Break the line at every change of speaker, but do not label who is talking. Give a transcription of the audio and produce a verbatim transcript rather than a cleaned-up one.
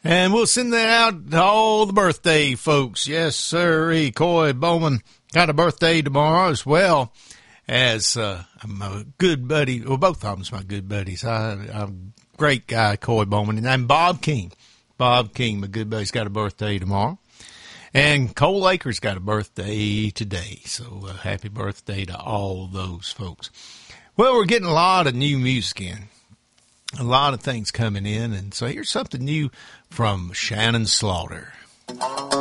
And we'll send that out to all the birthday folks. Yes, sir. Coy Bowman got a birthday tomorrow as well as uh, my good buddy. Well, both of them's my good buddies. I, I'm a great guy, Coy Bowman. And I'm Bob King. Bob King, my good buddy's got a birthday tomorrow. And Cole Akers got a birthday today. So uh, happy birthday to all those folks. Well, we're getting a lot of new music in. A lot of things coming in. And so here's something new from Shannon Slaughter.